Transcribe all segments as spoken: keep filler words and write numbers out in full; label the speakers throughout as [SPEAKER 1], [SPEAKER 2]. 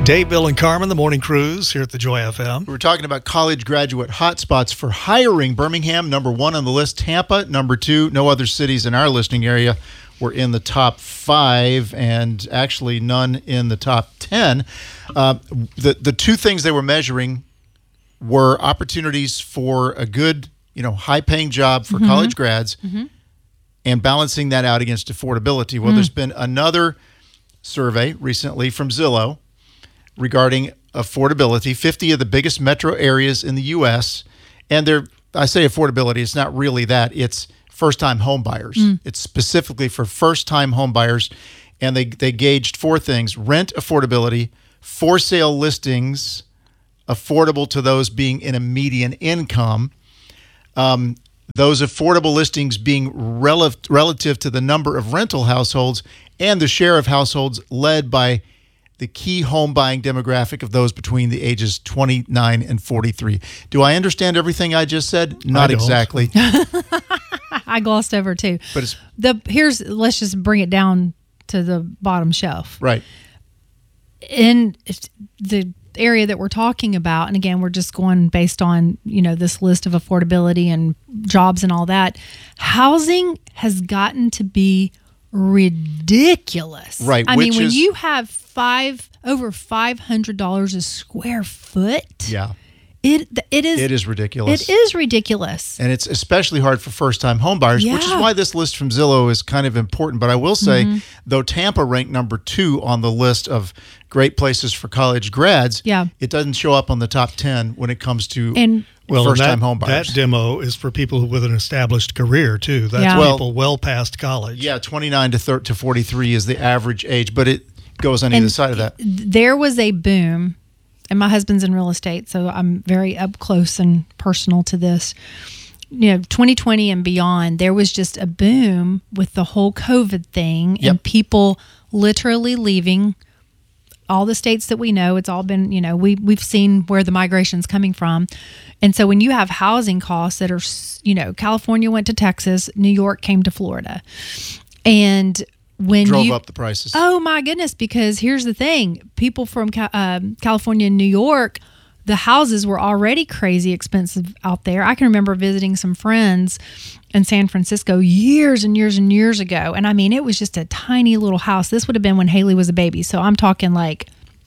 [SPEAKER 1] Dave, Bill, and Carmen, the morning cruise here at the Joy F M.
[SPEAKER 2] We're talking about college graduate hotspots for hiring. Birmingham, number one on the list. Tampa, number two. No other cities in our listening area were in the top five, and actually none in the top ten. Uh, the the two things they were measuring were opportunities for a good, you know, high-paying job for mm-hmm. college grads, mm-hmm. and balancing that out against affordability. Well, mm. there's been another survey recently from Zillow regarding affordability, fifty of the biggest metro areas in the U S, and they're, I say affordability, it's not really that, it's first-time home buyers. Mm. It's specifically for first-time home buyers, and they, they gauged four things: rent affordability, for-sale listings affordable to those being in a median income, um, those affordable listings being rel- relative to the number of rental households, and the share of households led by the key home buying demographic of those between the ages twenty-nine and forty-three. Do I understand everything I just said? Not exactly.
[SPEAKER 3] I glossed over too.
[SPEAKER 2] But it's
[SPEAKER 3] the here's let's just bring it down to the bottom shelf.
[SPEAKER 2] Right.
[SPEAKER 3] In the area that we're talking about, and again, we're just going based on, you know, this list of affordability and jobs and all that. Housing has gotten to be ridiculous.
[SPEAKER 2] Right.
[SPEAKER 3] I
[SPEAKER 2] which
[SPEAKER 3] mean, when
[SPEAKER 2] is,
[SPEAKER 3] you have five over five hundred dollars a square foot.
[SPEAKER 2] Yeah.
[SPEAKER 3] It it is
[SPEAKER 2] it is ridiculous.
[SPEAKER 3] It is ridiculous.
[SPEAKER 2] And it's especially hard for first-time home buyers,
[SPEAKER 3] yeah.
[SPEAKER 2] which is why this list from Zillow is kind of important. But I will say, mm-hmm. though Tampa ranked number two on the list of great places for college grads,
[SPEAKER 3] yeah.
[SPEAKER 2] it doesn't show up on the top ten when it comes to
[SPEAKER 3] and,
[SPEAKER 1] well,
[SPEAKER 2] first-time
[SPEAKER 1] that,
[SPEAKER 2] home buyers.
[SPEAKER 1] That demo is for people with an established career, too. That's
[SPEAKER 3] yeah.
[SPEAKER 1] people well, well past college.
[SPEAKER 2] Yeah, twenty-nine to thirty to forty-three is the average age, but it goes on and either side of that.
[SPEAKER 3] There was a boom. And my husband's in real estate, so I'm very up close and personal to this. You know, twenty twenty and beyond, there was just a boom with the whole COVID thing,
[SPEAKER 2] yep.
[SPEAKER 3] and people literally leaving all the states that we know. It's all been, you know, we, we've seen where the migration's coming from. And so when you have housing costs that are, you know, California went to Texas, New York came to Florida. And when
[SPEAKER 2] drove
[SPEAKER 3] you,
[SPEAKER 2] up the prices.
[SPEAKER 3] Oh my goodness! Because here's the thing: people from um, California and New York, the houses were already crazy expensive out there. I can remember visiting some friends in San Francisco years and years and years ago, and I mean, it was just a tiny little house. This would have been when Haley was a baby, so I'm talking like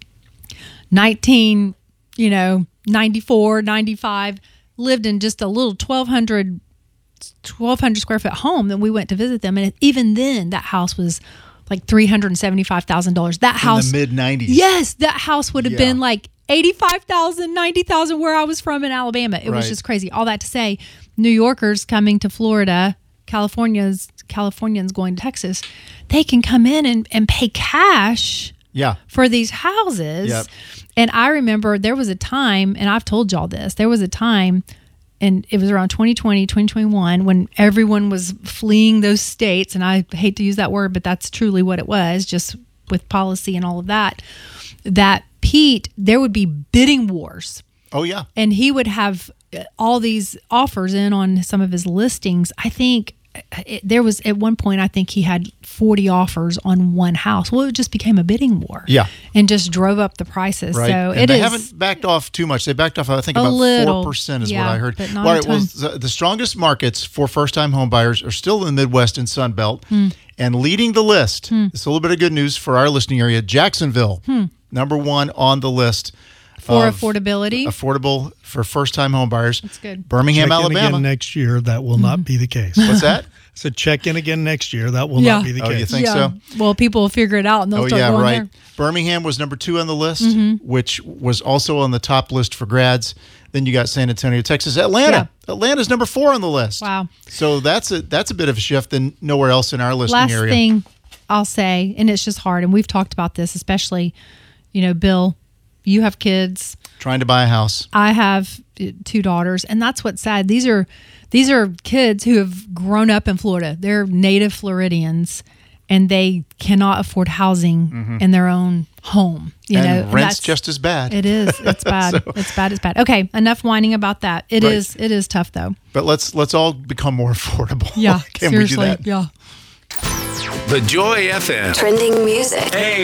[SPEAKER 3] nineteen, you know, ninety-four, ninety-five. Lived in just a little twelve hundred. twelve hundred square foot home that we went to visit them, and even then that house was like three hundred seventy-five thousand dollars. That house
[SPEAKER 2] in the mid nineties.
[SPEAKER 3] Yes, that house would have
[SPEAKER 2] yeah.
[SPEAKER 3] been like eighty-five thousand, ninety thousand where I was from in Alabama. It
[SPEAKER 2] right.
[SPEAKER 3] was just crazy. All that to say, New Yorkers coming to Florida, California's Californians going to Texas, they can come in and, and pay cash
[SPEAKER 2] yeah.
[SPEAKER 3] for these houses.
[SPEAKER 2] Yep.
[SPEAKER 3] And I remember there was a time, and I've told y'all this, there was a time, and it was around twenty twenty, twenty twenty-one, when everyone was fleeing those states. And I hate to use that word, but that's truly what it was, just with policy and all of that, that Pete, there would be bidding wars.
[SPEAKER 2] Oh, yeah.
[SPEAKER 3] And he would have all these offers in on some of his listings. I think it, there was, at one point, I think he had forty offers on one house. Well, it just became a bidding war.
[SPEAKER 2] Yeah.
[SPEAKER 3] And just drove up the prices.
[SPEAKER 2] Right.
[SPEAKER 3] So
[SPEAKER 2] and
[SPEAKER 3] it
[SPEAKER 2] they
[SPEAKER 3] is,
[SPEAKER 2] haven't backed off too much. They backed off, I think,
[SPEAKER 3] A
[SPEAKER 2] about
[SPEAKER 3] little,
[SPEAKER 2] four percent is
[SPEAKER 3] yeah,
[SPEAKER 2] what I heard.
[SPEAKER 3] but not
[SPEAKER 2] Well,
[SPEAKER 3] a
[SPEAKER 2] right, well,
[SPEAKER 3] ton.
[SPEAKER 2] the, the strongest markets for first-time home buyers are still in the Midwest and Sun Belt.
[SPEAKER 3] Hmm.
[SPEAKER 2] And leading the list,
[SPEAKER 3] Hmm.
[SPEAKER 2] it's a little bit of good news for our listening area, Jacksonville,
[SPEAKER 3] Hmm.
[SPEAKER 2] number one on the list.
[SPEAKER 3] For
[SPEAKER 2] of
[SPEAKER 3] affordability.
[SPEAKER 2] Affordable for first-time home buyers.
[SPEAKER 3] That's good.
[SPEAKER 2] Birmingham,
[SPEAKER 1] check in
[SPEAKER 2] Alabama.
[SPEAKER 1] again next year. That will
[SPEAKER 3] Mm-hmm.
[SPEAKER 1] not be the case.
[SPEAKER 2] What's that?
[SPEAKER 1] So check in again next year. That will
[SPEAKER 3] Yeah.
[SPEAKER 1] not be the
[SPEAKER 2] Oh,
[SPEAKER 1] case.
[SPEAKER 2] you think
[SPEAKER 3] yeah.
[SPEAKER 2] so?
[SPEAKER 3] Well, people will figure it out and they'll
[SPEAKER 2] Oh,
[SPEAKER 3] start
[SPEAKER 2] yeah,
[SPEAKER 3] going
[SPEAKER 2] right.
[SPEAKER 3] there.
[SPEAKER 2] Birmingham was number two on the list,
[SPEAKER 3] Mm-hmm.
[SPEAKER 2] which was also on the top list for grads. Then you got San Antonio, Texas. Atlanta. Atlanta's number four on the list.
[SPEAKER 3] Wow.
[SPEAKER 2] So that's a that's a bit of a shift than nowhere else in our listening
[SPEAKER 3] Last
[SPEAKER 2] area.
[SPEAKER 3] thing I'll say, and it's just hard, and we've talked about this, especially, you know, Bill, you have kids.
[SPEAKER 2] Trying to buy a house.
[SPEAKER 3] I have uh, two daughters, and that's what's sad. These are these are kids who have grown up in Florida. They're native Floridians, and they cannot afford housing mm-hmm. in their own home. You
[SPEAKER 2] and
[SPEAKER 3] know, and
[SPEAKER 2] rent's
[SPEAKER 3] that's,
[SPEAKER 2] just as bad.
[SPEAKER 3] It is. It's bad. so, it's bad. It's bad. Okay, enough whining about that. It
[SPEAKER 2] right.
[SPEAKER 3] is. It is tough though.
[SPEAKER 2] But let's let's all become more affordable.
[SPEAKER 3] Yeah,
[SPEAKER 2] Can
[SPEAKER 3] seriously.
[SPEAKER 2] we do that?
[SPEAKER 3] Yeah.
[SPEAKER 4] The Joy F M.
[SPEAKER 5] Trending music.
[SPEAKER 4] Hey.